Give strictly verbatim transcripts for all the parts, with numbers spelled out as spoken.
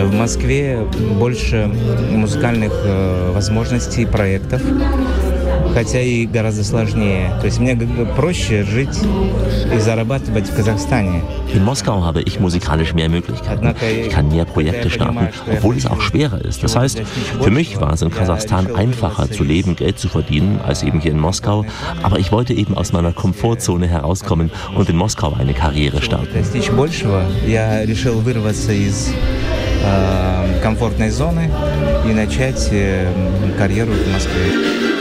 В Москве больше музыкальных возможностей, проектов, хотя и гораздо сложнее. То есть мне проще жить и зарабатывать в Kasachstane. In Moskau habe ich musikalisch mehr Möglichkeiten. Ich kann mehr Projekte starten, obwohl es auch schwerer ist. Das heißt, für mich war es in Kasachstan einfacher zu leben, Geld zu verdienen, als eben hier in Moskau. Aber ich wollte eben aus meiner Komfortzone herauskommen und in Moskau eine Karriere starten. Я решил вырваться из комфортной зоны и начать карьеру в Москве.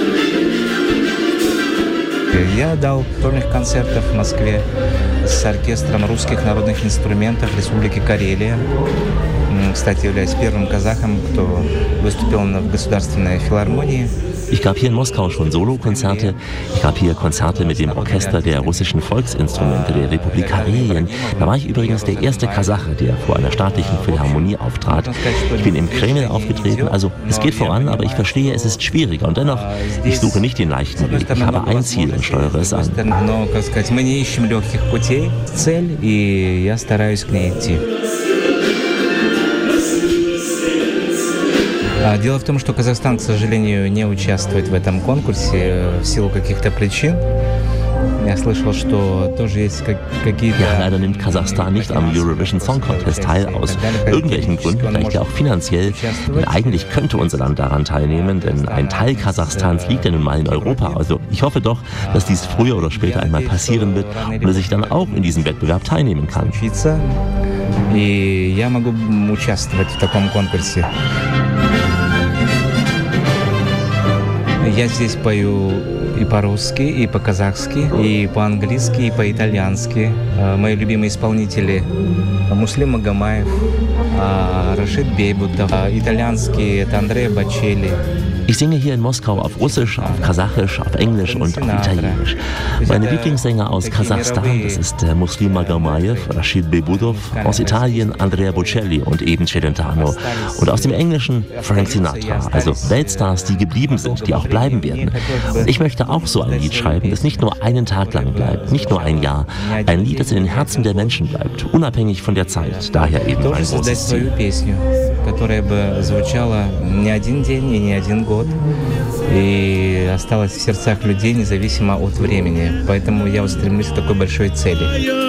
Я дал сольных концертов в Москве с оркестром русских народных инструментов Республики Карелия. Кстати, являюсь первым казахом, кто выступил в Государственной филармонии. Ich gab hier in Moskau schon Solokonzerte. Ich gab hier Konzerte mit dem Orchester der russischen Volksinstrumente der Republik Karelien. Da war ich übrigens der erste Kasache, der vor einer staatlichen Philharmonie auftrat. Ich bin im Kreml aufgetreten, also es geht voran, aber ich verstehe, es ist schwieriger. Und dennoch, ich suche nicht den leichten Weg. Ich habe ein Ziel und steuere es an. Дело в том, что Казахстан, к сожалению, не участвует в этом конкурсе в силу каких-то причин. Я слышал, что тоже есть какие-то... Ja, leider nimmt Kasachstan nicht am Eurovision Song Contest teil, aus irgendwelchen Gründen, vielleicht ja auch finanziell. Denn eigentlich könnte unser Land daran teilnehmen, denn ein Teil Kasachstans liegt ja nun mal in Europa. Also ich hoffe doch, dass dies früher oder später einmal passieren wird und dass ich dann auch in diesem Wettbewerb teilnehmen kann. И я могу участвовать в таком конкурсе. Я здесь пою и по-русски, и по-казахски, и по-английски, и по-итальянски. Мои любимые исполнители Муслим Магомаев, Рашид Бейбутов, итальянский это Андреа Бочелли. Ich singe hier in Moskau auf Russisch, auf Kasachisch, auf Englisch und auf Italienisch. Meine Lieblingssänger aus Kasachstan, das ist Muslim Magomаев, Rashid Beybudow, aus Italien Andrea Bocelli und eben Celentano. Und aus dem Englischen Frank Sinatra, also Weltstars, die geblieben sind, die auch bleiben werden. Und ich möchte auch so ein Lied schreiben, das nicht nur einen Tag lang bleibt, nicht nur ein Jahr. Ein Lied, das in den Herzen der Menschen bleibt, unabhängig von der Zeit. Daher eben ein großes Ziel. Которая бы звучала не один день и не один год и осталась в сердцах людей независимо от времени. Поэтому я вот стремлюсь к такой большой цели.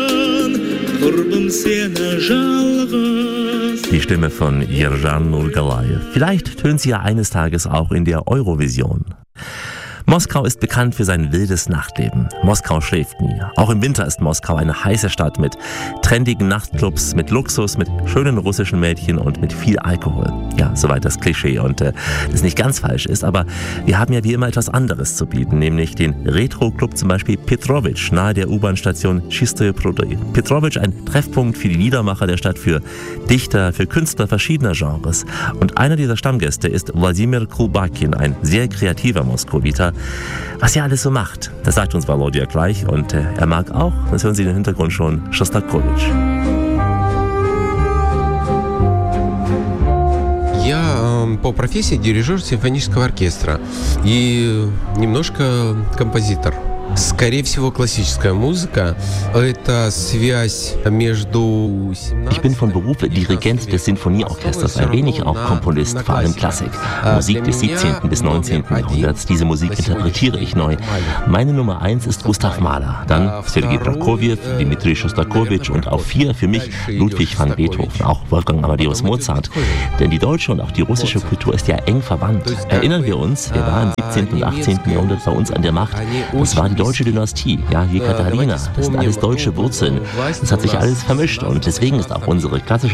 Die Stimme von Yerjan Nurgalayev. Vielleicht tönt sie ja eines Tages auch in der Eurovision. Moskau ist bekannt für sein wildes Nachtleben. Moskau schläft nie. Auch im Winter ist Moskau eine heiße Stadt mit trendigen Nachtclubs, mit Luxus, mit schönen russischen Mädchen und mit viel Alkohol. Ja, soweit das Klischee und äh, das nicht ganz falsch ist, aber wir haben ja wie immer etwas anderes zu bieten, nämlich den Retro-Club zum Beispiel Petrovich nahe der U-Bahn-Station Chistoye Prudy. Petrovich, ein Treffpunkt für die Liedermacher der Stadt, für Dichter, für Künstler verschiedener Genres. Und einer dieser Stammgäste ist Wladimir Kulbakin, ein sehr kreativer Moskowiter. Was er alles so macht, das sagt uns Volodya gleich und äh, er mag auch, das hören Sie im Hintergrund schon, Schostakowitsch. Я по профессии дирижер симфонического оркестра и немножко композитор. Скорее всего, классическая музыка – это связь между... Ich bin von Beruf Dirigent des Sinfonieorchesters, ein wenig auch Komponist, vor allem Klassik. Musik des siebzehnten bis neunzehnten Jahrhunderts, diese Musik interpretiere ich neu. Meine Nummer eins ist Gustav Mahler, dann Sergei Prokofjew, Dmitri Schostakowitsch und auf vier für mich Ludwig van Beethoven, auch Wolfgang Amadeus Mozart. Denn die deutsche und auch die russische Kultur ist ja eng verwandt. Erinnern wir uns, wer war im siebzehnten und achtzehnten Jahrhundert bei uns an der Macht? Das war die deutsche Dynastie, ja, Jekaterina, das sind alles deutsche Wurzeln. Das hat sich alles vermischt und deswegen ist auch unsere klassische